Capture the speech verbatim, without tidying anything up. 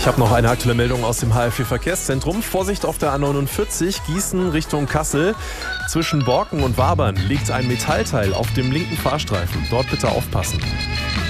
Ich habe noch eine aktuelle Meldung aus dem H F V-Verkehrszentrum. Vorsicht auf der A neunundvierzig, Gießen Richtung Kassel. Zwischen Borken und Wabern liegt ein Metallteil auf dem linken Fahrstreifen. Dort bitte aufpassen.